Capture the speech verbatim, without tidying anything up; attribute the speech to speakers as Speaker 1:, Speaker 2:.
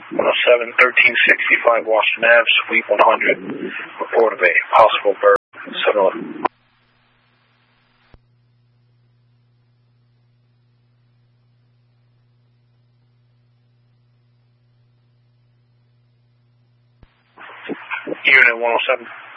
Speaker 1: one oh seven, thirteen sixty-five Washington Avenue, Suite one hundred. Report of a possible bird. seven eleven. Unit one oh seven.